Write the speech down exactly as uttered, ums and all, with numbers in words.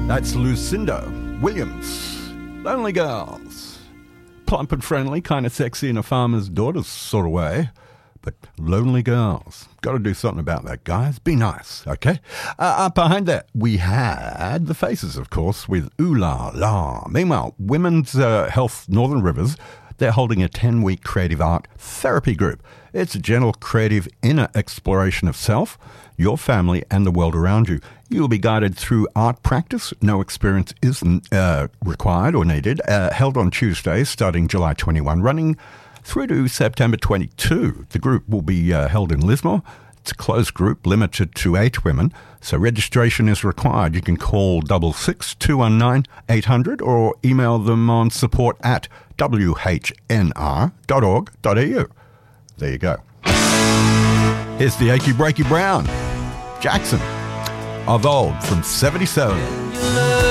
That's Lucinda Williams. Lonely Girls. Plump and friendly, kind of sexy in a farmer's daughter sort of way. But Lonely Girls. Got to do something about that, guys. Be nice, okay? Uh, up behind that, we had The Faces, of course, with Ooh La La. Meanwhile, Women's uh, Health Northern Rivers, they're holding a ten-week creative art therapy group. It's a gentle, creative, inner exploration of self, your family, and the world around you. You'll be guided through art practice. No experience is uh, required or needed. Uh, held on Tuesdays, starting July twenty-first, running through to September twenty-second. The group will be uh, held in Lismore. It's a closed group, limited to eight women, so registration is required. You can call six six, two one nine, eight hundred or email them on support at w h n r dot org dot a u. There you go. Here's the Achy Breaky Brown, Jackson, of old, from seventy-seven.